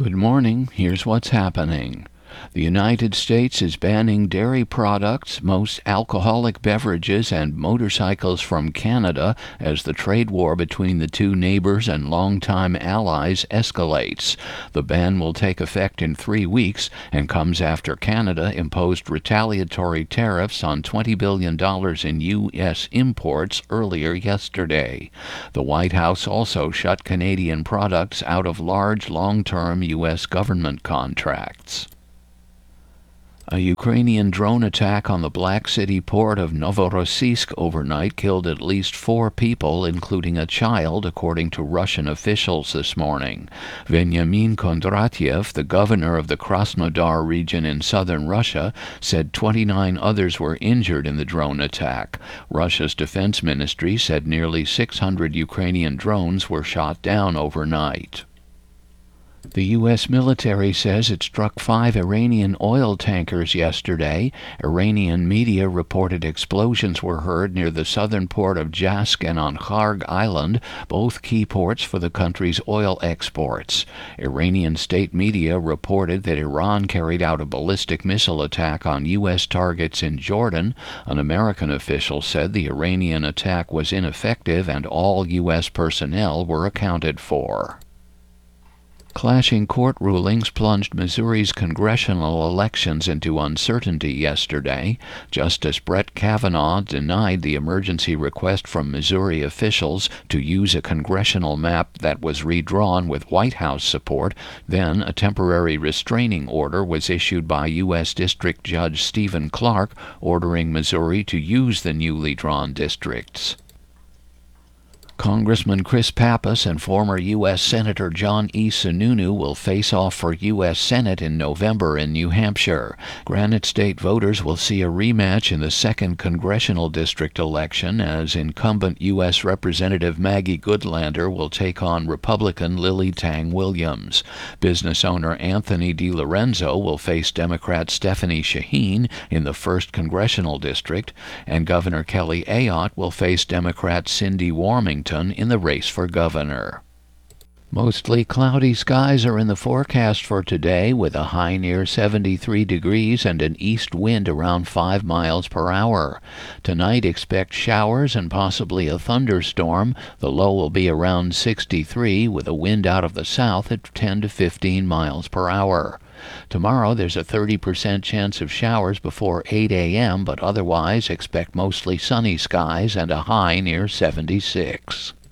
Good morning. Here's what's happening. The United States is banning dairy products, most alcoholic beverages, and motorcycles from Canada as the trade war between the two neighbors and longtime allies escalates. The ban will take effect in 3 weeks and comes after Canada imposed retaliatory tariffs on $20 billion in U.S. imports earlier yesterday. The White House also shut Canadian products out of large long-term U.S. government contracts. A Ukrainian drone attack on the Black Sea port of Novorossiysk overnight killed at least 4 people, including a child, according to Russian officials this morning. Veniamin Kondratyev, the governor of the Krasnodar region in southern Russia, said 29 others were injured in the drone attack. Russia's defense ministry said nearly 600 Ukrainian drones were shot down overnight. The U.S. military says it struck 5 Iranian oil tankers yesterday. Iranian media reported explosions were heard near the southern port of Jask and on Kharg Island, both key ports for the country's oil exports. Iranian state media reported that Iran carried out a ballistic missile attack on U.S. targets in Jordan. An American official said the Iranian attack was ineffective and all U.S. personnel were accounted for. Clashing court rulings plunged Missouri's congressional elections into uncertainty yesterday. Justice Brett Kavanaugh denied the emergency request from Missouri officials to use a congressional map that was redrawn with White House support. Then a temporary restraining order was issued by U.S. District Judge Stephen Clark, ordering Missouri to use the newly drawn districts. Congressman Chris Pappas and former U.S. Senator John E. Sununu will face off for U.S. Senate in November in New Hampshire. Granite State voters will see a rematch in the 2nd Congressional District election as incumbent U.S. Representative Maggie Goodlander will take on Republican Lily Tang Williams. Business owner Anthony DiLorenzo will face Democrat Stephanie Shaheen in the 1st Congressional District, and Governor Kelly Ayotte will face Democrat Cindy Warmington in the race for governor. Mostly cloudy skies are in the forecast for today, with a high near 73 degrees and an east wind around 5 miles per hour. Tonight expect showers and possibly a thunderstorm. The low will be around 63, with a wind out of the south at 10 to 15 miles per hour. Tomorrow there's a 30% chance of showers before 8 a.m., but otherwise expect mostly sunny skies and a high near 76.